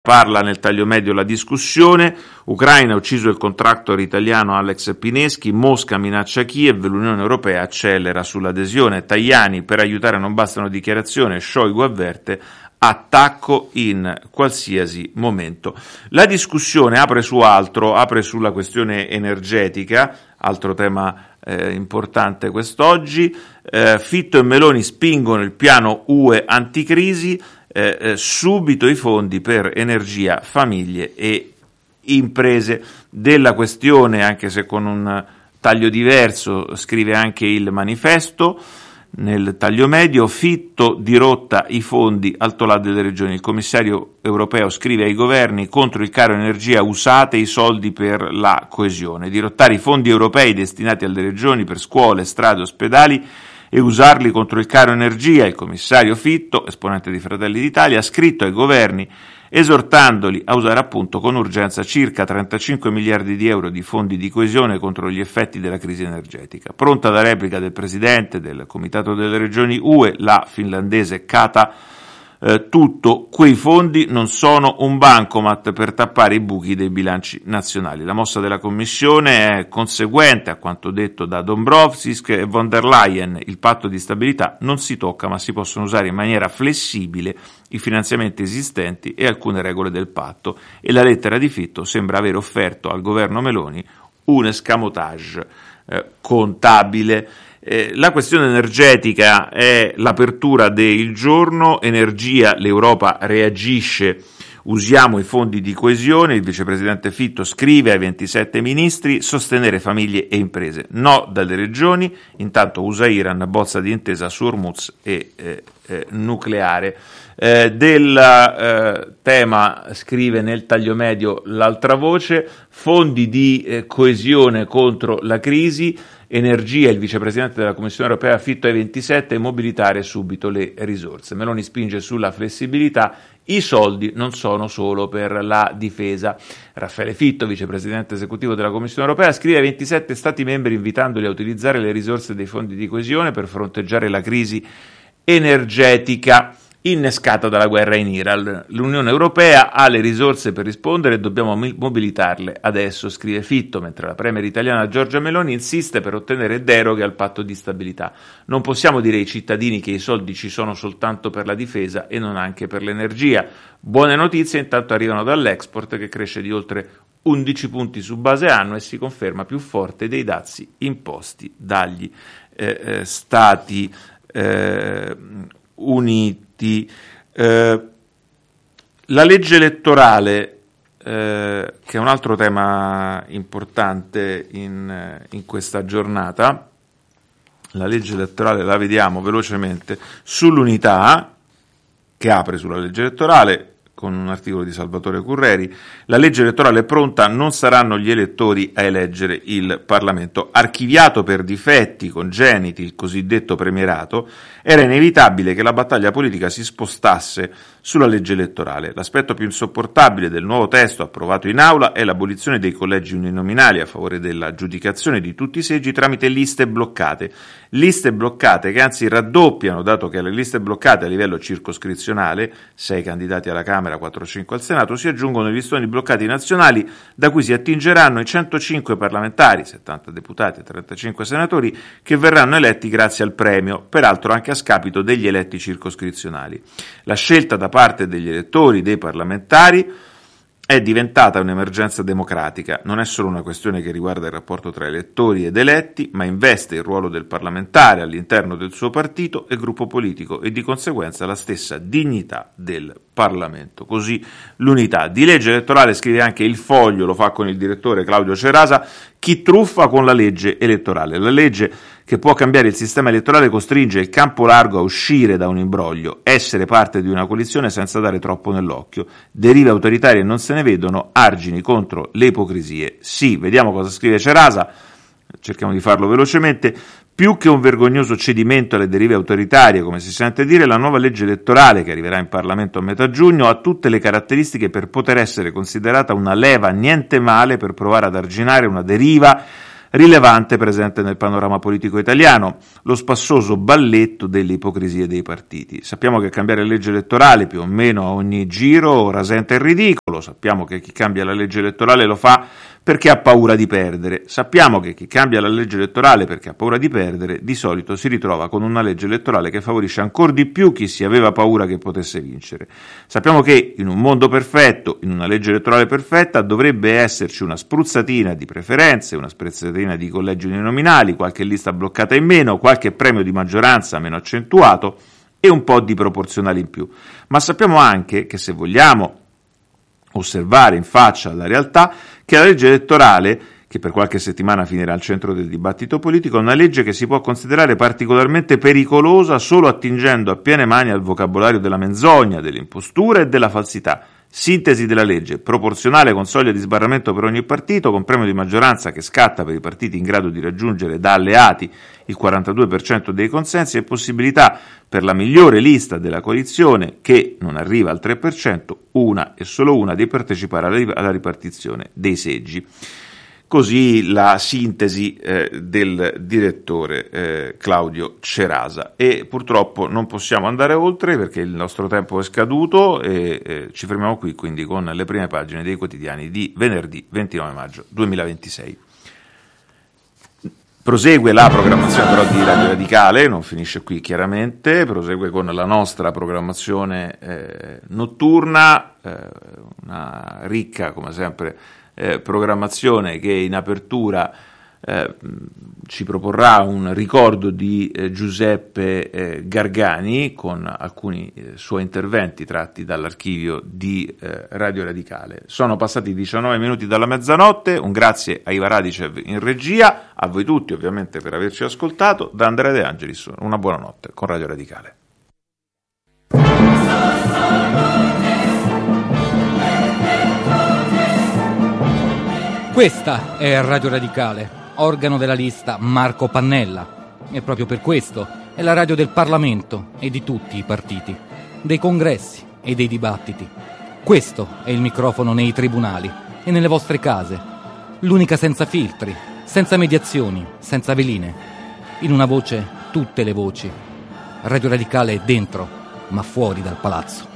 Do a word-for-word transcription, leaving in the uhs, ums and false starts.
Parla nel taglio medio la discussione, Ucraina ha ucciso il contractor italiano Alex Pineschi, Mosca minaccia Kiev, l'Unione Europea accelera sull'adesione, Tajani per aiutare non bastano dichiarazioni, Shoigu avverte attacco in qualsiasi momento. La discussione apre su altro, apre sulla questione energetica, altro tema eh, importante quest'oggi, eh, Fitto e Meloni spingono il piano U E anticrisi, Eh, eh, subito i fondi per energia, famiglie e imprese. Della questione, anche se con un taglio diverso, scrive anche il Manifesto nel taglio medio, Fitto dirotta i fondi al Tolà delle regioni. Il commissario europeo scrive ai governi: contro il caro energia usate i soldi per la coesione, dirottare i fondi europei destinati alle regioni per scuole, strade, ospedali e usarli contro il caro energia. Il commissario Fitto, esponente di Fratelli d'Italia, ha scritto ai governi esortandoli a usare appunto con urgenza circa trentacinque miliardi di euro di fondi di coesione contro gli effetti della crisi energetica. Pronta la replica del presidente del Comitato delle Regioni U E, la finlandese Kata Eh, tutto, quei fondi non sono un bancomat per tappare i buchi dei bilanci nazionali. La mossa della Commissione è conseguente a quanto detto da Dombrovskis e von der Leyen. Il patto di stabilità non si tocca, ma si possono usare in maniera flessibile i finanziamenti esistenti e alcune regole del patto, e la lettera di Fitto sembra aver offerto al governo Meloni un escamotage eh, contabile. Eh, la questione energetica è l'apertura del giorno. Energia, l'Europa reagisce, usiamo i fondi di coesione. Il vicepresidente Fitto scrive ai ventisette ministri: sostenere famiglie e imprese, no dalle regioni. Intanto U S A Iran bozza di intesa su Hormuz e eh, eh, nucleare. Eh, del eh, tema scrive nel taglio medio l'altra voce: fondi di eh, coesione contro la crisi. Energia, il vicepresidente della Commissione Europea Fitto ai ventisette: mobilitare subito le risorse. Meloni spinge sulla flessibilità, i soldi non sono solo per la difesa. Raffaele Fitto, vicepresidente esecutivo della Commissione Europea, scrive ai ventisette Stati membri invitandoli a utilizzare le risorse dei fondi di coesione per fronteggiare la crisi energetica innescata dalla guerra in Iran. L'Unione Europea ha le risorse per rispondere e dobbiamo mobilitarle adesso, scrive Fitto, mentre la premier italiana Giorgia Meloni insiste per ottenere deroghe al patto di stabilità. Non possiamo dire ai cittadini che i soldi ci sono soltanto per la difesa e non anche per l'energia. Buone notizie intanto arrivano dall'export, che cresce di oltre undici punti su base annua e si conferma più forte dei dazi imposti dagli eh, eh, Stati eh, Uniti. Eh, la legge elettorale, eh, che è un altro tema importante in, in questa giornata, la legge elettorale la vediamo velocemente sull'Unità, che apre sulla legge elettorale con un articolo di Salvatore Curreri. La legge elettorale è pronta, non saranno gli elettori a eleggere il Parlamento. Archiviato per difetti congeniti il cosiddetto premierato, era inevitabile che la battaglia politica si spostasse sulla legge elettorale. L'aspetto più insopportabile del nuovo testo approvato in aula è l'abolizione dei collegi uninominali a favore della aggiudicazione di tutti i seggi tramite liste bloccate. Liste bloccate che anzi raddoppiano, dato che alle liste bloccate a livello circoscrizionale, sei candidati alla Camera, quattro cinque al Senato, si aggiungono i listoni bloccati nazionali da cui si attingeranno i centocinque parlamentari, settanta deputati e trentacinque senatori, che verranno eletti grazie al premio, peraltro anche a scapito degli eletti circoscrizionali. La scelta da parte degli elettori, dei parlamentari, è diventata un'emergenza democratica. Non è solo una questione che riguarda il rapporto tra elettori ed eletti, ma investe il ruolo del parlamentare all'interno del suo partito e gruppo politico e di conseguenza la stessa dignità del Parlamento. Così l'Unità. Di legge elettorale scrive anche Il Foglio, lo fa con il direttore Claudio Cerasa: chi truffa con la legge elettorale. La legge che può cambiare il sistema elettorale costringe il campo largo a uscire da un imbroglio, essere parte di una coalizione senza dare troppo nell'occhio. Derive autoritarie non se ne vedono, argini contro le ipocrisie. Sì, vediamo cosa scrive Cerasa, cerchiamo di farlo velocemente. Più che un vergognoso cedimento alle derive autoritarie, come si sente dire, la nuova legge elettorale, che arriverà in Parlamento a metà giugno, ha tutte le caratteristiche per poter essere considerata una leva niente male per provare ad arginare una deriva rilevante presente nel panorama politico italiano, lo spassoso balletto delle ipocrisie dei partiti. Sappiamo che cambiare legge elettorale più o meno a ogni giro rasenta il ridicolo, sappiamo che chi cambia la legge elettorale lo fa perché ha paura di perdere, sappiamo che chi cambia la legge elettorale perché ha paura di perdere di solito si ritrova con una legge elettorale che favorisce ancora di più chi si aveva paura che potesse vincere. Sappiamo che in un mondo perfetto, in una legge elettorale perfetta, dovrebbe esserci una spruzzatina di preferenze, una spruzzatina di collegi uninominali, qualche lista bloccata in meno, qualche premio di maggioranza meno accentuato e un po' di proporzionali in più. Ma sappiamo anche che se vogliamo osservare in faccia la realtà, che la legge elettorale, che per qualche settimana finirà al centro del dibattito politico, è una legge che si può considerare particolarmente pericolosa solo attingendo a piene mani al vocabolario della menzogna, dell'impostura e della falsità. Sintesi della legge: proporzionale con soglia di sbarramento per ogni partito, con premio di maggioranza che scatta per i partiti in grado di raggiungere da alleati il quarantadue per cento dei consensi e possibilità per la migliore lista della coalizione, che non arriva al tre per cento, una e solo una, di partecipare alla ripartizione dei seggi. Così la sintesi eh, del direttore eh, Claudio Cerasa. E purtroppo non possiamo andare oltre perché il nostro tempo è scaduto e eh, ci fermiamo qui quindi con le prime pagine dei quotidiani di venerdì ventinove maggio duemilaventisei. Prosegue la programmazione però di Radio Radicale, non finisce qui chiaramente, prosegue con la nostra programmazione eh, notturna, eh, una ricca come sempre Eh, programmazione che in apertura eh, ci proporrà un ricordo di eh, Giuseppe eh, Gargani con alcuni eh, suoi interventi tratti dall'archivio di eh, Radio Radicale. Sono passati diciannove minuti dalla mezzanotte, un grazie a Iva Radicev in regia, a voi tutti ovviamente per averci ascoltato, da Andrea De Angelis, una buona notte con Radio Radicale. Questa è Radio Radicale, organo della lista Marco Pannella. E proprio per questo è la radio del Parlamento e di tutti i partiti, dei congressi e dei dibattiti. Questo è il microfono nei tribunali e nelle vostre case. L'unica senza filtri, senza mediazioni, senza veline. In una voce, tutte le voci. Radio Radicale è dentro, ma fuori dal palazzo.